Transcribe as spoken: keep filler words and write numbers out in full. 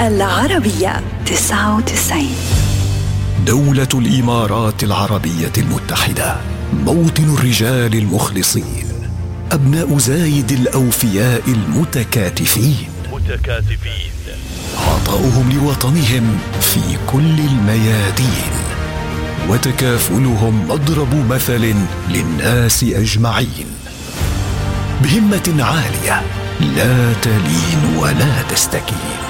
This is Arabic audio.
العربية تسعة وتسعين. دولة الإمارات العربية المتحدة، موطن الرجال المخلصين، أبناء زايد الأوفياء المتكاتفين متكاتفين عطاؤهم لوطنهم في كل الميادين، وتكافلهم مضرب مثل للناس أجمعين. بهمة عالية لا تلين ولا تستكين،